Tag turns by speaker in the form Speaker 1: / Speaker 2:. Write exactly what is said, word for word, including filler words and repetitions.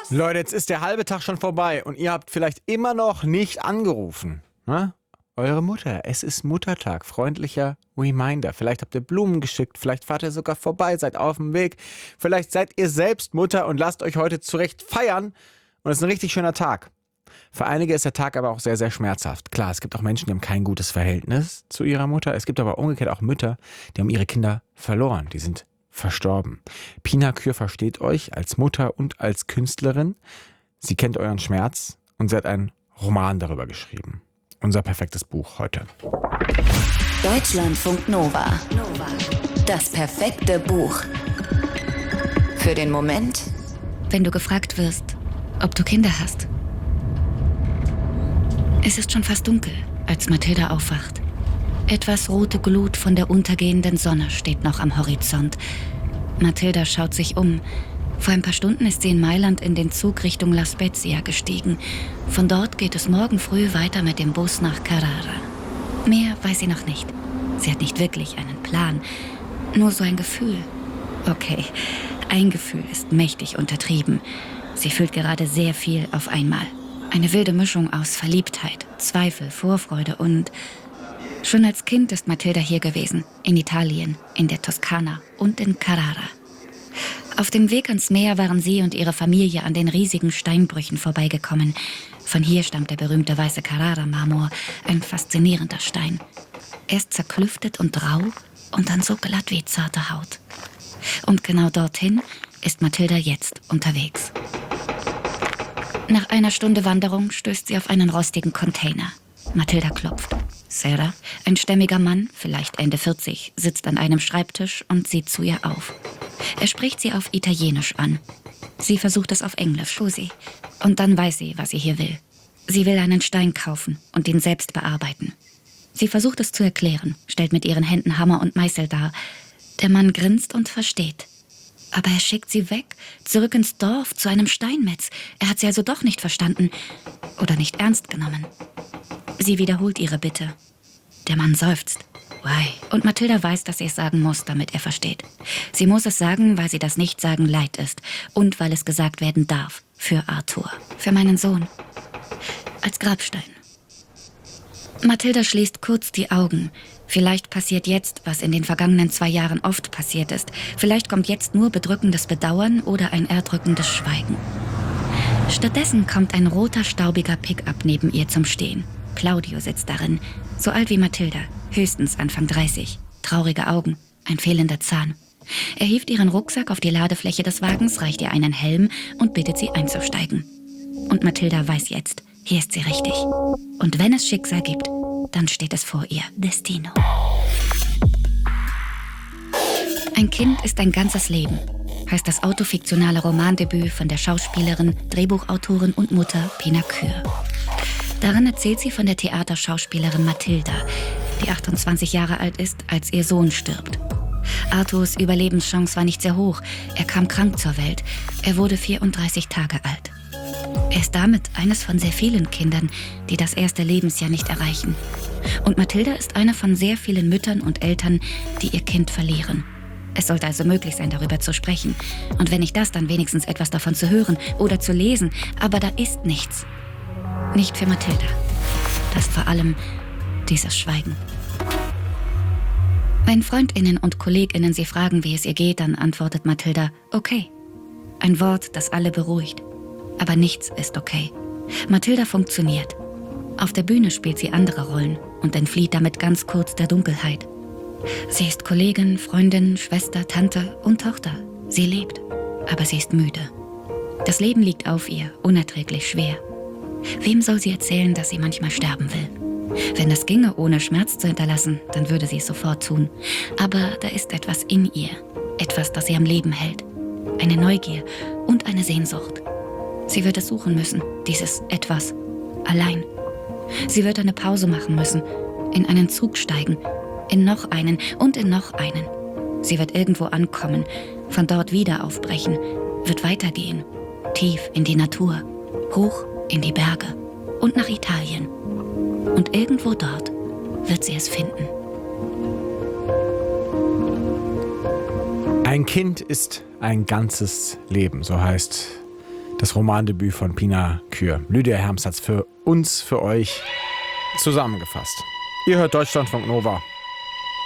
Speaker 1: Leute, jetzt ist der halbe Tag schon vorbei und ihr habt vielleicht immer noch nicht angerufen. Ne? Eure Mutter, es ist Muttertag, freundlicher Reminder. Vielleicht habt ihr Blumen geschickt, vielleicht fahrt ihr sogar vorbei, seid auf dem Weg. Vielleicht seid ihr selbst Mutter und lasst euch heute zurecht feiern. Und es ist ein richtig schöner Tag. Für einige ist der Tag aber auch sehr, sehr schmerzhaft. Klar, es gibt auch Menschen, die haben kein gutes Verhältnis zu ihrer Mutter. Es gibt aber umgekehrt auch Mütter, die haben ihre Kinder verloren. Die sind verstorben. Pina Kür versteht euch als Mutter und als Künstlerin. Sie kennt euren Schmerz und sie hat einen Roman darüber geschrieben. Unser perfektes Buch heute.
Speaker 2: Deutschlandfunk Nova. Das perfekte Buch. Für den Moment,
Speaker 3: wenn du gefragt wirst, ob du Kinder hast. Es ist schon fast dunkel, als Mathilda aufwacht. Etwas rote Glut von der untergehenden Sonne steht noch am Horizont. Mathilda schaut sich um. Vor ein paar Stunden ist sie in Mailand in den Zug Richtung La Spezia gestiegen. Von dort geht es morgen früh weiter mit dem Bus nach Carrara. Mehr weiß sie noch nicht. Sie hat nicht wirklich einen Plan, nur so ein Gefühl. Okay, ein Gefühl ist mächtig untertrieben. Sie fühlt gerade sehr viel auf einmal. Eine wilde Mischung aus Verliebtheit, Zweifel, Vorfreude und... Schon als Kind ist Mathilda hier gewesen, in Italien, in der Toskana und in Carrara. Auf dem Weg ans Meer waren sie und ihre Familie an den riesigen Steinbrüchen vorbeigekommen. Von hier stammt der berühmte weiße Carrara-Marmor, ein faszinierender Stein. Erst zerklüftet und rau und dann so glatt wie zarte Haut. Und genau dorthin ist Mathilda jetzt unterwegs. Nach einer Stunde Wanderung stößt sie auf einen rostigen Container. Mathilda klopft. Serra, ein stämmiger Mann, vielleicht Ende vierzig, sitzt an einem Schreibtisch und sieht zu ihr auf. Er spricht sie auf Italienisch an. Sie versucht es auf Englisch, Scusi. Und dann weiß sie, was sie hier will. Sie will einen Stein kaufen und ihn selbst bearbeiten. Sie versucht es zu erklären, stellt mit ihren Händen Hammer und Meißel dar. Der Mann grinst und versteht. Aber er schickt sie weg, zurück ins Dorf, zu einem Steinmetz. Er hat sie also doch nicht verstanden oder nicht ernst genommen. Sie wiederholt ihre Bitte. Der Mann seufzt. Why? Und Mathilda weiß, dass sie es sagen muss, damit er versteht. Sie muss es sagen, weil sie das Nicht-Sagen leid ist. Und weil es gesagt werden darf. Für Arthur. Für meinen Sohn. Als Grabstein. Mathilda schließt kurz die Augen. Vielleicht passiert jetzt, was in den vergangenen zwei Jahren oft passiert ist. Vielleicht kommt jetzt nur bedrückendes Bedauern oder ein erdrückendes Schweigen. Stattdessen kommt ein roter, staubiger Pickup neben ihr zum Stehen. Claudio sitzt darin, so alt wie Mathilda, höchstens Anfang dreißig. Traurige Augen, ein fehlender Zahn. Er hieft ihren Rucksack auf die Ladefläche des Wagens, reicht ihr einen Helm und bittet sie einzusteigen. Und Mathilda weiß jetzt, hier ist sie richtig. Und wenn es Schicksal gibt, dann steht es vor ihr, Destino. Ein Kind ist ein ganzes Leben, heißt das autofiktionale Romandebüt von der Schauspielerin, Drehbuchautorin und Mutter Pina Kür. Darin erzählt sie von der Theaterschauspielerin Mathilda, die achtundzwanzig Jahre alt ist, als ihr Sohn stirbt. Arthurs Überlebenschance war nicht sehr hoch. Er kam krank zur Welt. Er wurde vierunddreißig Tage alt. Er ist damit eines von sehr vielen Kindern, die das erste Lebensjahr nicht erreichen. Und Mathilda ist eine von sehr vielen Müttern und Eltern, die ihr Kind verlieren. Es sollte also möglich sein, darüber zu sprechen. Und wenn nicht das, dann wenigstens etwas davon zu hören oder zu lesen. Aber da ist nichts. Nicht für Mathilda. Das ist vor allem dieses Schweigen. Wenn FreundInnen und KollegInnen sie fragen, wie es ihr geht, dann antwortet Mathilda, okay. Ein Wort, das alle beruhigt. Aber nichts ist okay. Mathilda funktioniert. Auf der Bühne spielt sie andere Rollen und entflieht damit ganz kurz der Dunkelheit. Sie ist Kollegin, Freundin, Schwester, Tante und Tochter. Sie lebt, aber sie ist müde. Das Leben liegt auf ihr, unerträglich schwer. Wem soll sie erzählen, dass sie manchmal sterben will? Wenn das ginge, ohne Schmerz zu hinterlassen, dann würde sie es sofort tun. Aber da ist etwas in ihr, etwas, das sie am Leben hält. Eine Neugier und eine Sehnsucht. Sie wird es suchen müssen, dieses Etwas, allein. Sie wird eine Pause machen müssen, in einen Zug steigen, in noch einen und in noch einen. Sie wird irgendwo ankommen, von dort wieder aufbrechen, wird weitergehen, tief in die Natur, hoch in die Berge und nach Italien. Und irgendwo dort wird sie es finden.
Speaker 1: Ein Kind ist ein ganzes Leben, so heißt Das Romandebüt von Pina Kür. Lydia Herms hat es für uns, für euch zusammengefasst. Ihr hört Deutschlandfunk Nova.